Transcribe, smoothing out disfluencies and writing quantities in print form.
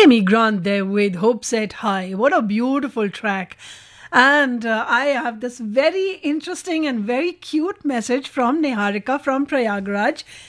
Amy Grant there with Hope Set High. What a beautiful track. And I have this very interesting and very cute message from Niharika from Prayagraj.